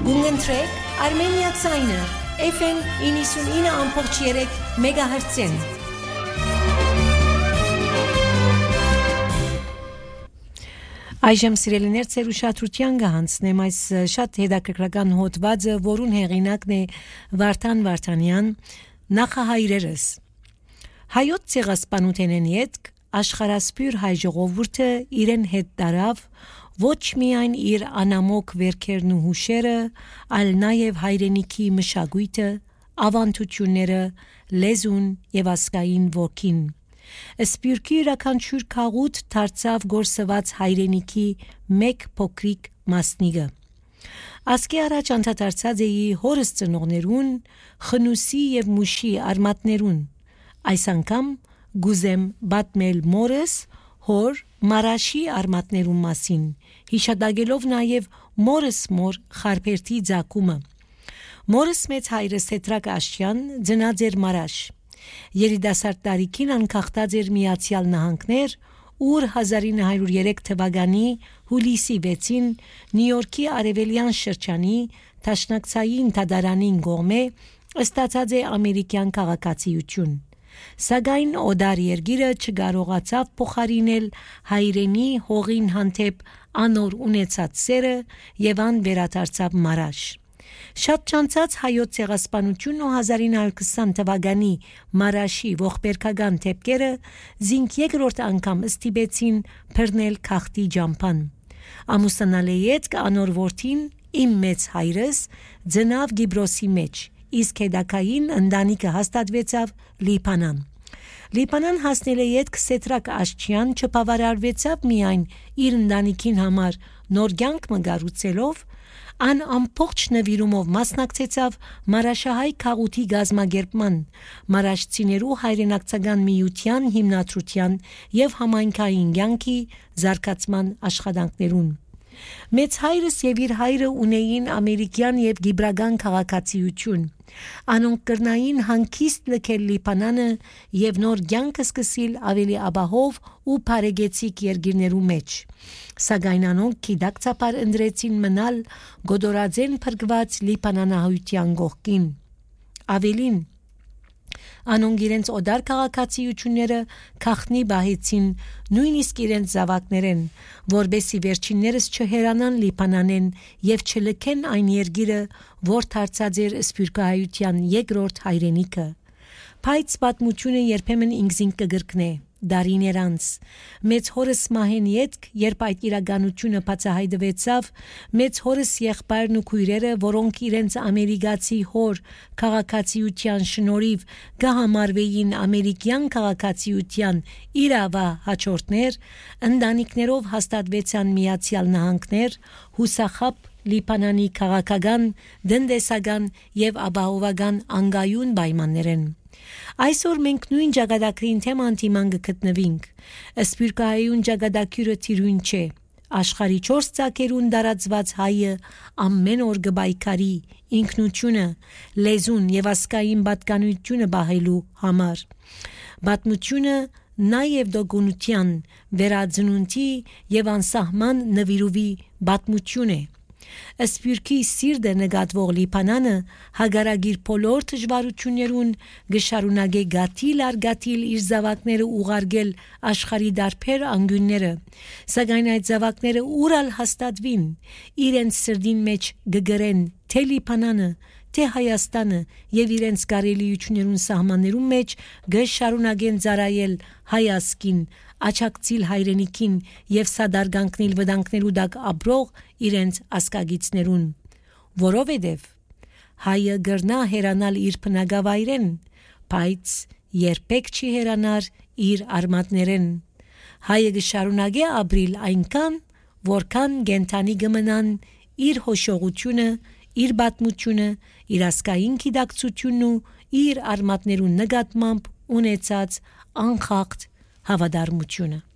Գունգընտրեք Armenia Ցայնը FM 99.3 MHz-ին։ Այժմ սիրելիներ ծեր ուշադրության կհանձնեմ այս շատ հետաքրքրական հոդվածը, որուն հեղինակն է Վարդան Վարդանյան, նախահայրերս։ Հայոց ցեղասպանութենեն յետք աշխարհասփյուր հայ ժողովուրդը իրեն հետ տարավ ոչ միայն իր անամոք վերքերն ու հուշերը, այլ նաև հայրենիքի մշակույթը, ավանդությունները, լեզուն եւ ազգային ոգին։ Սպյուրքի յուրաքանչյուր քաղուտ դարձավ գործված հայրենիքի մեկ փոքրիկ մասնիկը։ Ասկի առաջ անդադարձած էի հորս ծնողներուն, խնուսի եւ մուշի արմատներուն։ Այս անգամ գուզեմ բատմել մորս, հոր Մարաշի արմատներուն մասին, հիշադակելով նաև մորս մոր խարփերթի ձակումը։ Մորս մեծ հայրս Թետրակ Աշյան ծնած էր Մարաշ։ Երիտասարդ տարիքին անկախտած էր Միացյալ Նահանգներ, ուր 1903 թվականի հուլիսի 6-ին Նյու Յորքի արևելյան շրջանի Տաշնակցային Թադարանին կողմէ ստացած է ամերիկյան քաղաքացիություն։ Սակայն օդար երգիրը չկարողացավ փոխարինել հայրենի հողին հանդեպ անոր ունեցած սերը եւ ան վերադարձավ Մարաշ։ Շատ չանցած հայոց ցեղասպանությունն ու 1920 թվականի Մարաշի ողբերգական դեպքերը զինք երկրորդ անգամ ստիպեցին բռնել քաղտի ջամփան։ Ամուսնալի յետք անոր որդին իմ մեծ հայրս ծնավ Գիբրոսի մեջ, իսկ հետակային ընտանիքը հաստատվեցավ Լիբանան։ Լիբանան հասնել է յետք Թետրակ Աշյան չբավարարվեցավ միայն իր ընտանիքին համար նոր կյանք մգարուցելով, ան ամբողջ նվիրումով մասնակցեցավ Մարաշահայ քաղուտի գազմագերբման, մարաշցիներու հայրենակցական միության հիմնադրության եւ համայնքային կյանքի զարգացման աշխատանքներուն։ Մեծ հայրս եւ իր հայրը ունեին ամերիկյան եւ գիբրական քաղաքացիություն։ Անոնք կրնային հանգիստ լքել Լիբանանը եւ նոր կյանք սկսել ավելի ապահով ու բարեգեցիկ երկիրներու մեջ։ Սակայն անոնք գիտակցաբար ընտրեցին մնալ գոդորաձեն փրկված Լիբանանահայության կողքին։ Ավելին, անոնք իրենց օդար քաղաքացիությունները քաղտնի բահեցին նույնիսկ իրենց զավակներեն, որբեսի վերջիններս չհերանան Լիբանանեն եւ չլքեն այն երգիրը, որ դարձած էր սփյուռքահայության երկրորդ հայրենիքը։ Բայց պատմությունը երբեմն ինքզին կգրկնե դարիներ անց։ Մեծ հորս մահեն յետք, երբ այդ իրականությունը բացահայտվեցավ, մեծ հորս եղբայրն ու քույրերը, որոնք իրենց ամերիկացի հոր քաղաքացիության շնորհիվ գահամարվեին ամերիկյան քաղաքացիության իրավա հաջորդներ, ընտանիքներով հաստատվեցան Միացյալ Նահանգներ, հուսախապ Լիբանանի քաղաքական, տնտեսական եւ ապահովական անկայուն պայմաններեն։ Այսօր մենք նույն ճակատագրին թեման դիման գտնվենք։ Սփյուռքահայուն ճակատագիրը թիրույն չէ։ Աշխարհի 4 ծակերուն դարածված հայը ամեն օր գբայքարի ինքնությունը, լեզուն եւ ազգային պատկանությունը բահելու համար։ Պատմությունը նաեւ դոգունության, վերածնունդի եւ անսահման նվիրովի պատմություն է։ Սփյուռքի սիրտը նկատվող Լիբանանը հագարագիր բոլոր դժվարություններուն գշարունակե գաթիլ առ գաթիլ իր զավակները ուղարկել աշխարհի դարբեր անկյունները, սակայն այդ զավակները ուրալ հաստատվին, իրենց սրդին մեջ գգրեն թե Լիբանանը, թե Հայաստանը եւ իրենց կարելիություններուն սահմաններուն մեջ գշարունակեն ծառայել հայասկին, աչակցիլ հայրենիքին եւ սադարգանքնել վտանգներու դակ ապրող իրենց ասկագիցներուն, որովհետեւ հայը գրնա հերանալ իր բնակավայրեն, բայց երբեք չի հերանար իր արմատներեն։ Հայը գշարունակե ապրիլ այնքան, որքան գենթանի գմնան իր հոշողությունը, իր պատմությունը, իր ասկային գիտակցությունն ու իր արմատներուն նկատմամբ ունեցած անխախտ հավատարմությունը։